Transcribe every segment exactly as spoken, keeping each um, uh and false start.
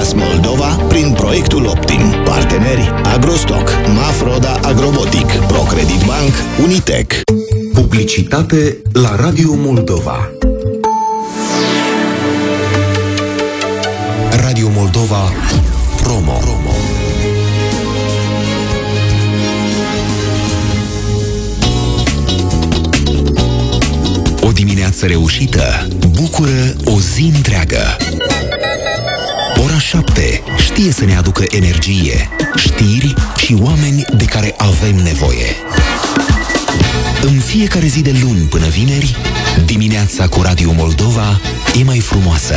Business Moldova prin proiectul Optim. Parteneri Agrostock, Mafroda Agrobotic, Procredit Bank, Unitec. Publicitate la Radio Moldova. Radio Moldova Promo. Promo. O dimineață reușită bucură o zi întreagă. Ora șapte știe să ne aducă energie, știri și oameni de care avem nevoie. În fiecare zi de luni până vineri, dimineața cu Radio Moldova e mai frumoasă.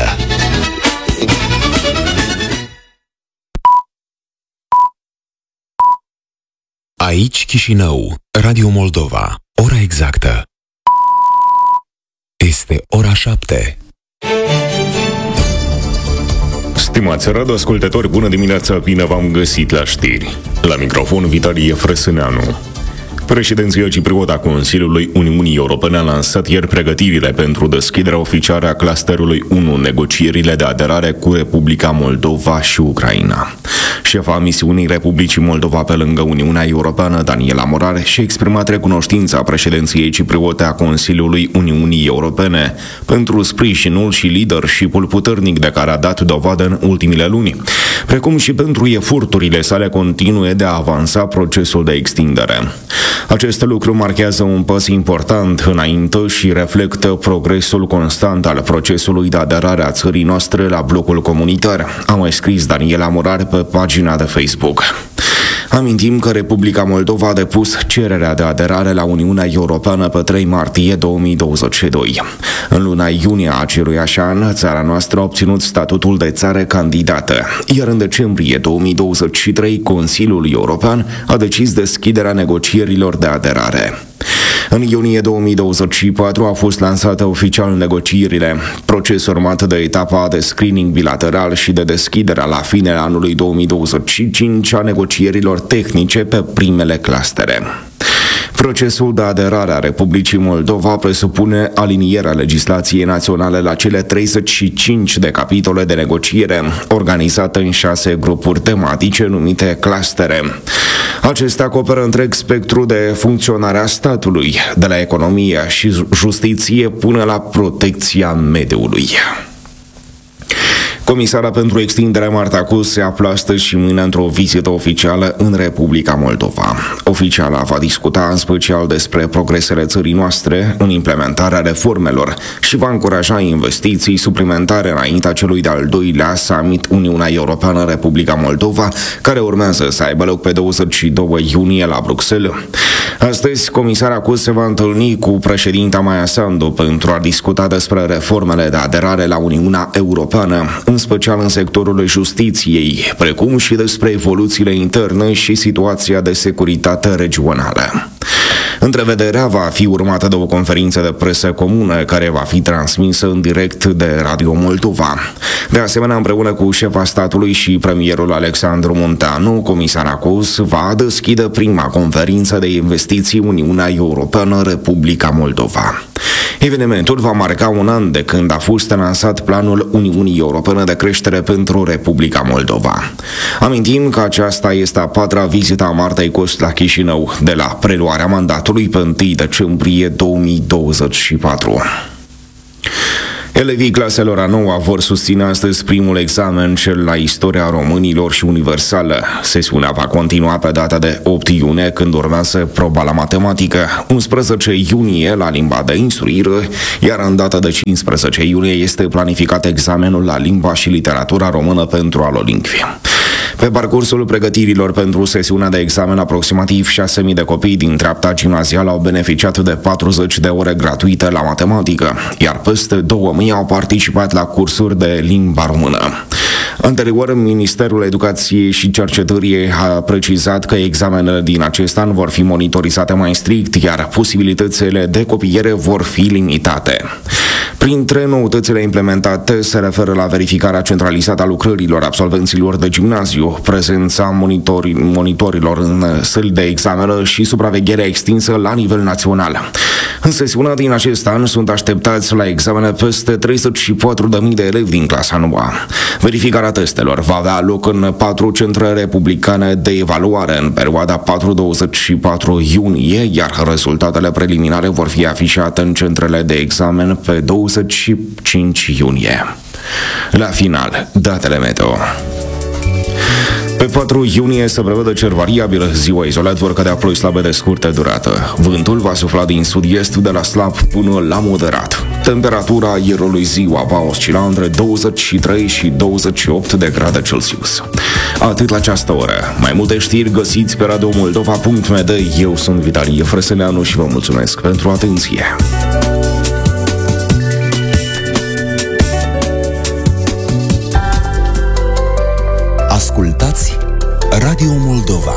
Aici Chișinău, Radio Moldova. Ora exactă este ora șapte. Stimați radioascultători, bună dimineața, bine v-am găsit la știri. La microfon, Vitalie Frăsâneanu. Președinția cipriotă a Consiliului Uniunii Europene a lansat ieri pregătirile pentru deschiderea oficială a clusterului unu, negocierile de aderare cu Republica Moldova și Ucraina. Șefa misiunii Republicii Moldova pe lângă Uniunea Europeană, Daniela Morar, și-a exprimat recunoștința președinției cipriote a Consiliului Uniunii Europene pentru sprijinul și leadership-ul puternic de care a dat dovadă în ultimile luni, precum și pentru eforturile sale continue de a avansa procesul de extindere. Acest lucru marchează un pas important înainte și reflectă progresul constant al procesului de aderare a țării noastre la blocul comunitar, a mai scris Daniela Morar pe pagina de Facebook. Amintim că Republica Moldova a depus cererea de aderare la Uniunea Europeană pe trei martie două mii douăzeci și doi. În luna iunie a aceluiași an, țara noastră a obținut statutul de țară candidată, iar în decembrie două mii douăzeci și trei Consiliul European a decis deschiderea negocierilor de aderare. În iunie două mii douăzeci și patru a fost lansată oficial negocierile, proces urmat de etapa de screening bilateral și de deschiderea la finele anului două mii douăzeci și cinci a negocierilor tehnice pe primele clustere. Procesul de aderare a Republicii Moldova presupune alinierea legislației naționale la cele treizeci și cinci de capitole de negociere, organizate în șase grupuri tematice numite clustere. Acestea acoperă întreg spectru de funcționare a statului, de la economie și justiție până la protecția mediului. Comisara pentru extindere Marta Cus se află astăzi și mâine într-o vizită oficială în Republica Moldova. Oficiala va discuta în special despre progresele țării noastre în implementarea reformelor și va încuraja investiții suplimentare înaintea celui de-al doilea summit Uniunea Europeană-Republica Moldova, care urmează să aibă loc pe douăzeci și doi iunie la Bruxelles. Astăzi, comisara Cus se va întâlni cu președinta Maia Sandu pentru a discuta despre reformele de aderare la Uniunea Europeană, în special în sectorul justiției, precum și despre evoluțiile interne și situația de securitate regională. Întrevederea va fi urmată de o conferință de presă comună care va fi transmisă în direct de Radio Moldova. De asemenea, împreună cu șefa statului și premierul Alexandru Munteanu, comisara Cus va deschide prima conferință de investiții Uniunea Europeană-Republica Moldova. Evenimentul va marca un an de când a fost lansat planul Uniunii Europene de creștere pentru Republica Moldova. Amintim că aceasta este a patra vizită a Martei Cos la Chișinău, de la preluarea mandatului pe întâi decembrie două mii douăzeci și patru. Elevii claselor a noua vor susține astăzi primul examen, cel la istoria românilor și universală. Sesiunea va continua pe data de opt iunie, când urmează proba la matematică, unsprezece iunie la limba de instruire, iar în data de cincisprezece iunie este planificat examenul la limba și literatura română pentru alolingvi. Pe parcursul pregătirilor pentru sesiunea de examen, aproximativ șase mii de copii din treapta gimnazială au beneficiat de patruzeci de ore gratuite la matematică, iar peste două mii au participat la cursuri de limba română. Anterior, Ministerul Educației și Cercetării a precizat că examenele din acest an vor fi monitorizate mai strict, iar posibilitățile de copiere vor fi limitate. Printre noutățile implementate se referă la verificarea centralizată a lucrărilor absolvenților de gimnaziu, prezența monitori, monitorilor în săli de examenă și supravegherea extinsă la nivel național. În sesiunea din acest an sunt așteptați la examene peste treizeci și patru de mii de elevi din clasa nouă. Verificarea testelor va avea loc în patru centre republicane de evaluare în perioada patru douăzeci și patru iunie, iar rezultatele preliminare vor fi afișate în centrele de examen pe douăzeci și cinci iunie. La final, datele meteo. Pe patru iunie se prevede cer variabil, ziua izolat vor cădea ploi slabe de scurtă durată. Vântul va sufla din sud-est de la slab până la moderat. Temperatura aerului ziua va oscila între douăzeci și trei și douăzeci și opt de grade Celsius. Atât la această oră. Mai multe știri găsiți pe radio moldova punct m d. Eu sunt Vitalie Frăsăneanu și vă mulțumesc pentru atenție. Ascultați Radio Moldova.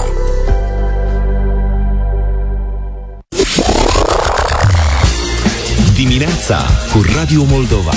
Dimineața cu Radio Moldova.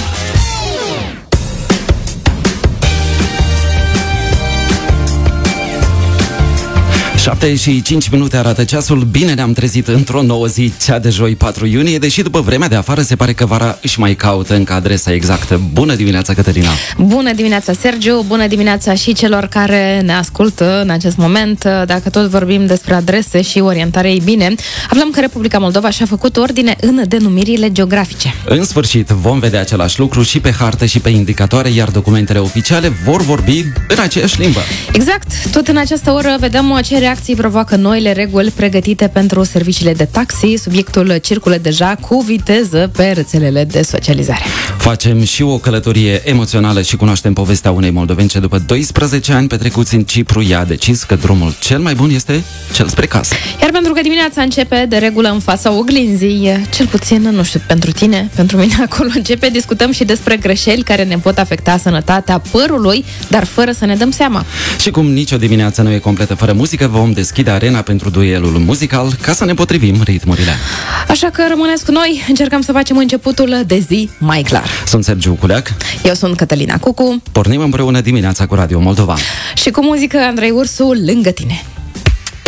șapte și cinci minute arată ceasul. Bine ne-am trezit într-o nouă zi, cea de joi patru iunie, deși după vremea de afară se pare că vara își mai caută încă adresa exactă. Bună dimineața, Cătălina! Bună dimineața, Sergiu! Bună dimineața și celor care ne ascultă în acest moment. Dacă tot vorbim despre adrese și orientare, ei bine, aflăm că Republica Moldova și-a făcut ordine în denumirile geografice. În sfârșit, vom vedea același lucru și pe hartă și pe indicatoare, iar documentele oficiale vor vorbi în aceeași limbă. Exact! Tot în această oră vedem ce reacții provoacă noile reguli pregătite pentru serviciile de taxi. Subiectul circulă deja cu viteză pe rețelele de socializare. Facem și o călătorie emoțională și cunoaștem povestea unei moldoveni ce după doisprezece ani petrecuți în Cipru, ea a decis că drumul cel mai bun este cel spre casă. Iar pentru că dimineața începe de regulă în fața oglinzii, cel puțin, nu știu, pentru tine, pentru mine acolo începe, discutăm și despre greșeli care ne pot afecta sănătatea părului, dar fără să ne dăm seama. Și cum nicio dimineață nu e completă fără muzică, vom deschide arena pentru duelul muzical ca să ne potrivim ritmurile. Așa că rămâneți cu noi, încercăm să facem începutul de zi mai clar. Sunt Sergiu Culeac. Eu sunt Cătălina Cucu. Pornim împreună dimineața cu Radio Moldova. Și cu muzică Andrei Ursu lângă tine.